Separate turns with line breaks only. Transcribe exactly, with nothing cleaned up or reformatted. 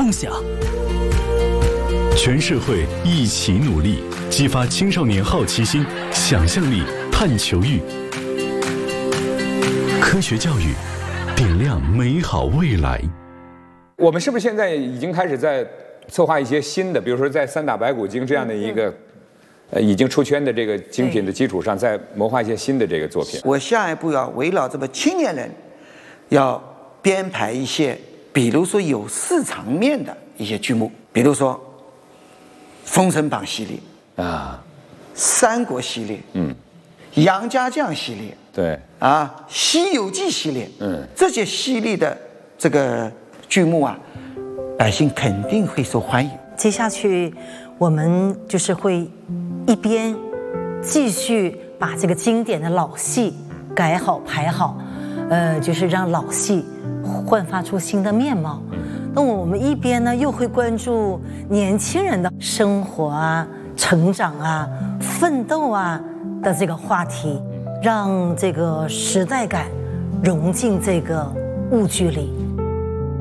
梦想。全社会一起努力，激发青少年好奇心、想象力、探求欲。科学教育，点亮美好未来。
我们是不是现在已经开始在策划一些新的，比如说在三打白骨精这样的一个，呃，已经出圈的这个精品的基础上，再谋划一些新的这个作品？
我下一步要围绕这么青年人，要编排一些，比如说有市场面的一些剧目，比如说。《封神榜》系列啊，《三国》系列，嗯，《杨家将》系列，
对，
啊，《西游记》系列，嗯，这些系列的这个剧目啊，百姓肯定会受欢迎。
接下去，我们就是会一边继续把这个经典的老戏改好排好，呃，就是让老戏焕发出新的面貌。那我们一边呢，又会关注年轻人的生活啊、成长啊、奋斗啊的这个话题，让这个时代感融进这个舞剧里。